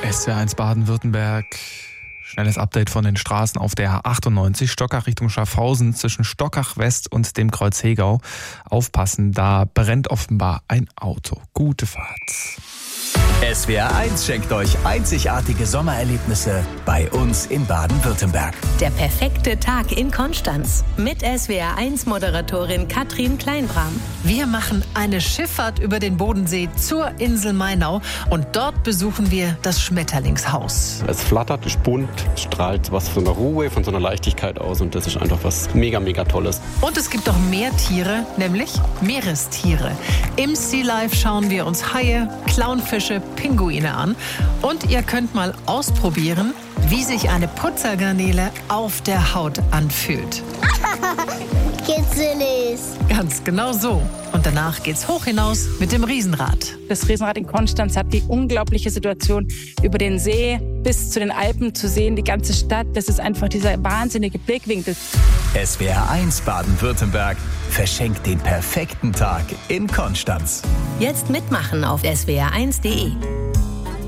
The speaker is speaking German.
SWR1 Baden-Württemberg. Schnelles Update von den Straßen auf der A98 Stockach Richtung Schaffhausen zwischen Stockach West und dem Kreuz Hegau. Aufpassen, da brennt offenbar ein Auto. Gute Fahrt. SWR1 schenkt euch einzigartige Sommererlebnisse bei uns in Baden-Württemberg. Der perfekte Tag in Konstanz mit SWR1-Moderatorin Katrin Kleinbram. Wir machen eine Schifffahrt über den Bodensee zur Insel Mainau und dort besuchen wir das Schmetterlingshaus. Es flattert, ist bunt, strahlt was von einer Ruhe, von so einer Leichtigkeit aus und das ist einfach was mega, mega Tolles. Und es gibt auch mehr Tiere, nämlich Meerestiere. Im Sea Life schauen wir uns Haie, Clownfische, Pinguine an und ihr könnt mal ausprobieren, wie sich eine Putzergarnele auf der Haut anfühlt. Kitzelig. Ganz genau so. Und danach geht's hoch hinaus mit dem Riesenrad. Das Riesenrad in Konstanz hat die unglaubliche Situation, über den See bis zu den Alpen zu sehen, die ganze Stadt. Das ist einfach dieser wahnsinnige Blickwinkel. SWR1 Baden-Württemberg verschenkt den perfekten Tag in Konstanz. Jetzt mitmachen auf swr1.de.